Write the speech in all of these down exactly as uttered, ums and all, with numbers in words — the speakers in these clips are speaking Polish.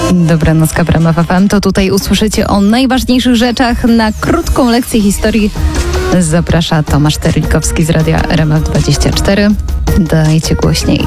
Dobranoc, K F M. To tutaj usłyszycie o najważniejszych rzeczach. Na krótką lekcję historii zaprasza Tomasz Terlikowski z Radia R M F dwadzieścia cztery. Dajcie głośniej.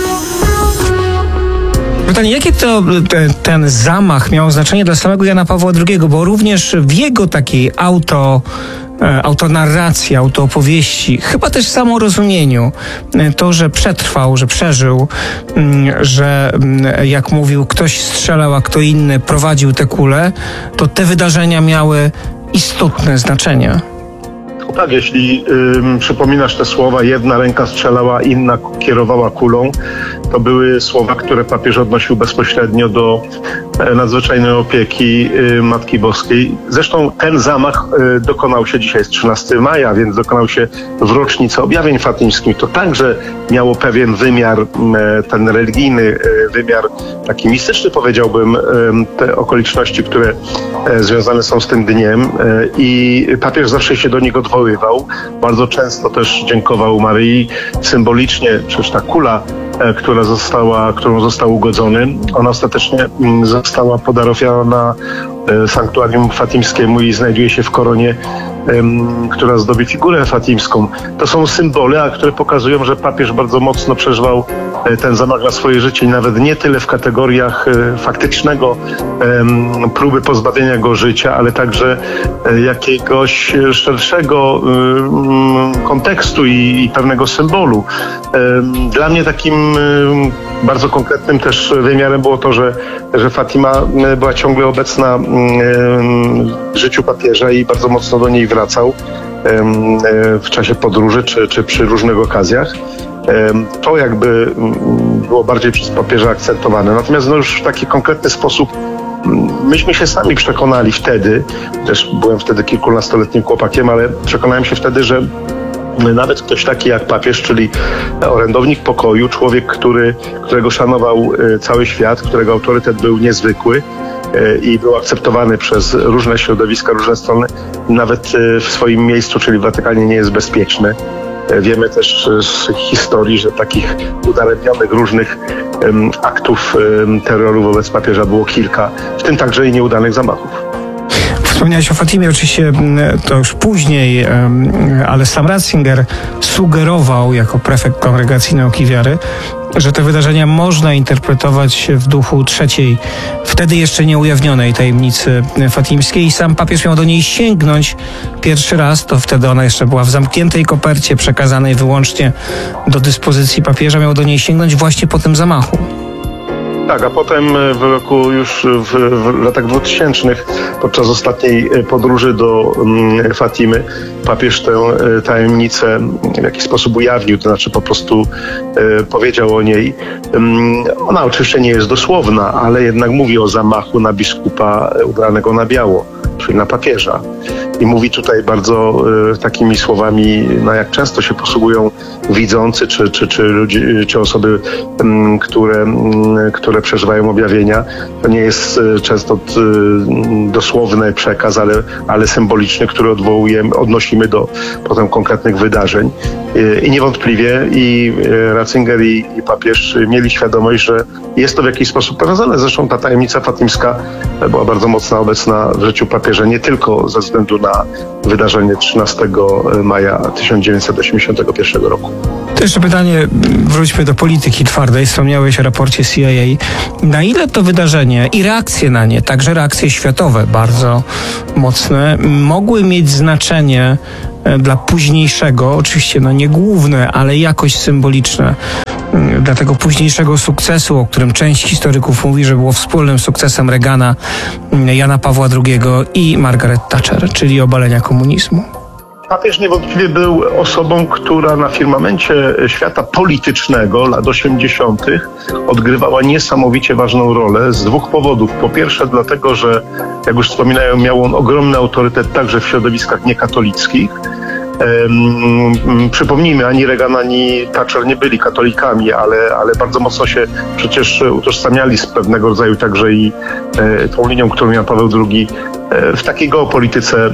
Pytanie, jakie to te, ten zamach miał znaczenie dla samego Jana Pawła drugiego, bo również w jego takiej auto, e, autonarracji, autoopowieści, chyba też samorozumieniu, e, to, że przetrwał, że przeżył, m, że m, jak mówił, ktoś strzelał, a kto inny prowadził te kule, to te wydarzenia miały istotne znaczenie. Tak, jeśli y, przypominasz te słowa, jedna ręka strzelała, inna kierowała kulą, to były słowa, które papież odnosił bezpośrednio do e, nadzwyczajnej opieki y, Matki Boskiej. Zresztą ten zamach y, dokonał się, dzisiaj jest trzynastego maja, więc dokonał się w rocznicę objawień fatimskich. To także miało pewien wymiar, y, ten religijny y, wymiar, taki mistyczny, powiedziałbym, y, te okoliczności, które y, związane są z tym dniem y, i papież zawsze się do niego odwoływał. Bardzo często też dziękował Maryi symbolicznie, przecież ta kula, która została, którą został ugodzony, ona ostatecznie została podarowana sanktuarium fatimskiemu i znajduje się w koronie, która zdobi figurę fatimską. To są symbole, a które pokazują, że papież bardzo mocno przeżywał ten zamach na swoje życie i nawet nie tyle w kategoriach faktycznego próby pozbawienia go życia, ale także jakiegoś szerszego kontekstu i, i pewnego symbolu. Dla mnie takim bardzo konkretnym też wymiarem było to, że, że Fatima była ciągle obecna w życiu papieża i bardzo mocno do niej wracał w czasie podróży czy, czy przy różnych okazjach. To jakby było bardziej przez papieża akcentowane. Natomiast no już w taki konkretny sposób myśmy się sami przekonali wtedy, też byłem wtedy kilkunastoletnim chłopakiem, ale przekonałem się wtedy, że nawet ktoś taki jak papież, czyli orędownik pokoju, człowiek, który, którego szanował cały świat, którego autorytet był niezwykły i był akceptowany przez różne środowiska, różne strony, nawet w swoim miejscu, czyli w Watykanie, nie jest bezpieczny. Wiemy też z historii, że takich udaremnionych różnych um, aktów um, terroru wobec papieża było kilka, w tym także i nieudanych zamachów. Wspomniałeś o Fatimie, oczywiście to już później, ale sam Ratzinger sugerował jako prefekt Kongregacji Nauki Wiary, że te wydarzenia można interpretować w duchu trzeciej, wtedy jeszcze nieujawnionej tajemnicy fatimskiej i sam papież miał do niej sięgnąć pierwszy raz, to wtedy ona jeszcze była w zamkniętej kopercie przekazanej wyłącznie do dyspozycji papieża, miał do niej sięgnąć właśnie po tym zamachu. Tak, a potem w roku już w, w latach dwutysięcznych, podczas ostatniej podróży do um, Fatimy, papież tę tajemnicę w jakiś sposób ujawnił, to znaczy po prostu e, powiedział o niej. Um, ona oczywiście nie jest dosłowna, ale jednak mówi o zamachu na biskupa ubranego na biało, czyli na papieża. I mówi tutaj bardzo e, takimi słowami, no jak często się posługują widzący, czy, czy, czy, ludzie, czy osoby, m, które, m, które przeżywają objawienia. To nie jest e, często t, dosłowny przekaz, ale, ale symboliczny, który odwołujemy, odnosimy do potem konkretnych wydarzeń. E, I niewątpliwie i e, Ratzinger i, i papież mieli świadomość, że jest to w jakiś sposób powiązane. Zresztą ta tajemnica fatimska była bardzo mocno obecna w życiu papieża, nie tylko ze względu na wydarzenie trzynastego maja tysiąc dziewięćset osiemdziesiątego pierwszego roku. To jeszcze pytanie, wróćmy do polityki twardej. Wspomniałeś o raporcie C I A. Na ile to wydarzenie i reakcje na nie, także reakcje światowe bardzo mocne, mogły mieć znaczenie dla późniejszego, oczywiście no nie główne, ale jakoś symboliczne, dla tego późniejszego sukcesu, o którym część historyków mówi, że było wspólnym sukcesem Reagana, Jana Pawła drugiego i Margaret Thatcher, czyli obalenia komunizmu? Papież niewątpliwie był osobą, która na firmamencie świata politycznego lat osiemdziesiątych odgrywała niesamowicie ważną rolę z dwóch powodów. Po pierwsze dlatego, że jak już wspominałem, miał on ogromny autorytet także w środowiskach niekatolickich. Um, przypomnijmy, ani Reagan, ani Thatcher nie byli katolikami, ale, ale bardzo mocno się przecież utożsamiali z pewnego rodzaju także i e, tą linią, którą Jan Paweł drugi e, w takiej geopolityce e,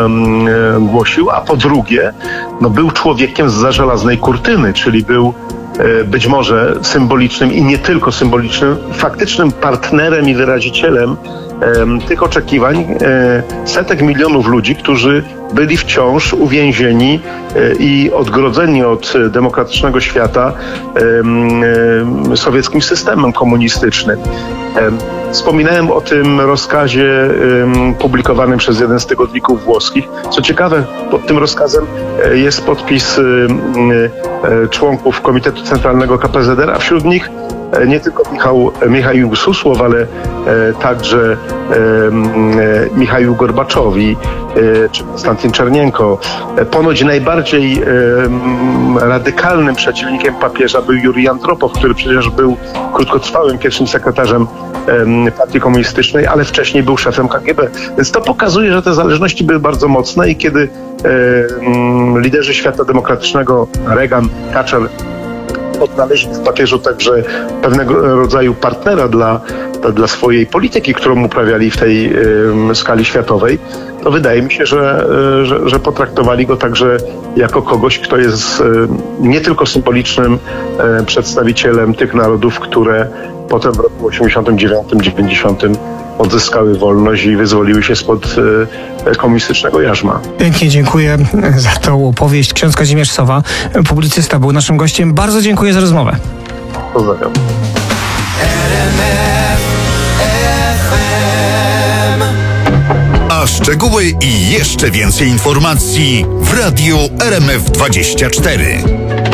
e, głosił, a po drugie, no, był człowiekiem zza żelaznej kurtyny, czyli był być może symbolicznym i nie tylko symbolicznym, faktycznym partnerem i wyrazicielem tych oczekiwań setek milionów ludzi, którzy byli wciąż uwięzieni i odgrodzeni od demokratycznego świata sowieckim systemem komunistycznym. Wspominałem o tym rozkazie publikowanym przez jeden z tygodników włoskich. Co ciekawe, pod tym rozkazem jest podpis członków Komitetu Centralnego K P Z R, a wśród nich nie tylko Michał, Michaił Susłow, ale także Michaił Gorbaczowi czy Konstantyn Czernienko. Ponoć najbardziej radykalnym przeciwnikiem papieża był Jurij Andropow, który przecież był krótkotrwałym pierwszym sekretarzem partii komunistycznej, ale wcześniej był szefem K G B. Więc to pokazuje, że te zależności były bardzo mocne i kiedy liderzy świata demokratycznego, Reagan, Thatcher, odnaleźli w papieżu także pewnego rodzaju partnera dla, dla swojej polityki, którą uprawiali w tej y, skali światowej, to wydaje mi się, że, y, że, że potraktowali go także jako kogoś, kto jest y, nie tylko symbolicznym y, przedstawicielem tych narodów, które potem w roku osiemdziesiątym dziewiątym dziewięćdziesiątym odzyskały wolność i wyzwoliły się spod y, komunistycznego jarzma. Pięknie dziękuję za tą opowieść. Ksiądz Kazimierz Sowa, publicysta, był naszym gościem. Bardzo dziękuję za rozmowę. Pozdrawiam. A szczegóły i jeszcze więcej informacji w Radiu R M F dwadzieścia cztery.